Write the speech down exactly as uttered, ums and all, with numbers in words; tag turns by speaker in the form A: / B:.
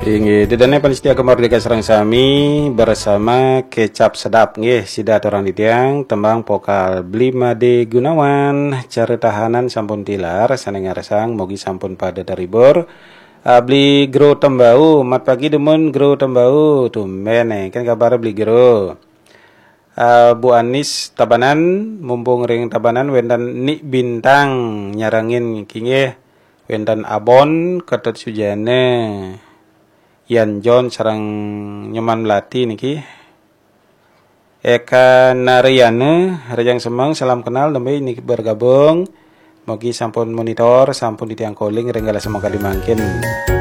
A: Inggih, dedane panitia kemerdekaan sareng sami bersama kecap sedap nggih sida orang ditiang tembang vokal Blimade Gunawan cara tahanan sampun tilar sanengaresang mogi sampun pada daribur uh, beli gro tembau mat pagi demun gro tembau tumben kan kabar beli gro uh, Bu Anis Tabanan mumpung ring Tabanan wendan ni bintang nyarangin kinge wendan abon ketut sujane Yan John sarang nyoman melati niki Eka Narayana Rejang Semang salam kenal nembe niki bergabung mogi sampun monitor sampun ditiang calling renggala semua kali mangkin